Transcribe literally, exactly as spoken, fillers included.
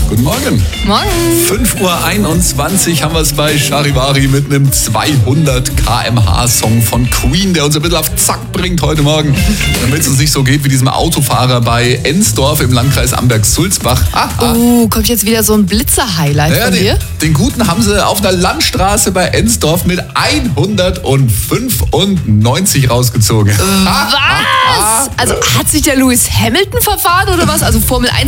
Guten Morgen. Morgen. fünf Uhr einundzwanzig haben wir es bei Charivari mit einem zweihundert Kilometer pro Stunde Song von Queen, der uns ein bisschen auf Zack bringt heute Morgen. Damit es uns nicht so geht wie diesem Autofahrer bei Ensdorf im Landkreis Amberg-Sulzbach. Oh, kommt jetzt wieder so ein Blitzer-Highlight Ja, von den, dir? den guten haben sie auf der Landstraße bei Ensdorf mit hundertfünfundneunzig rausgezogen. Was? Also hat sich der Lewis Hamilton verfahren oder was? Also Formel eins